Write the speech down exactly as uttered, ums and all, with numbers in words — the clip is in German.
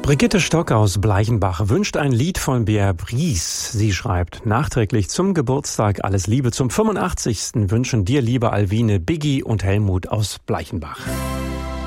Brigitte Stock aus Bleichenbach wünscht ein Lied von Bea Briess. Sie schreibt: Nachträglich zum Geburtstag alles Liebe zum fünfundachtzigsten wünschen dir, liebe Alwine, Biggie und Helmut aus Bleichenbach.